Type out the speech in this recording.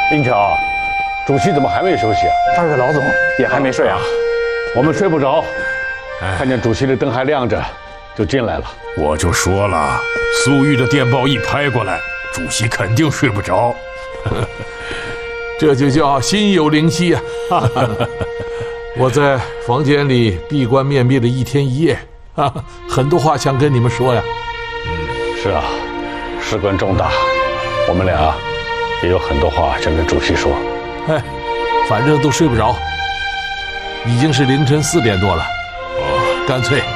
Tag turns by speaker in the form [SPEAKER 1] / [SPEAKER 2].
[SPEAKER 1] 林桥，主席怎么还没休息啊？
[SPEAKER 2] 二位老总也还没睡啊？
[SPEAKER 1] 我们睡不着，看见主席的灯还亮着，就进来了。
[SPEAKER 3] 我就说了，苏玉的电报一拍过来，主席肯定睡不着。
[SPEAKER 4] 这就叫心有灵犀啊！我在房间里闭关面壁了1天1夜，很多话想跟你们说呀。
[SPEAKER 1] 是啊，事关重大，我们俩也有很多话想跟主席说。
[SPEAKER 4] 反正都睡不着，已经是凌晨4点多了，干脆